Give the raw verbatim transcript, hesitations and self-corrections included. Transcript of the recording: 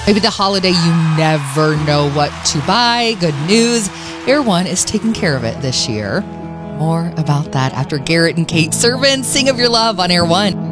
Maybe the holiday you never know what to buy. Good news, Air One is taking care of it this year. More about that after Garrett and Kate Servant sing of your love on Air One.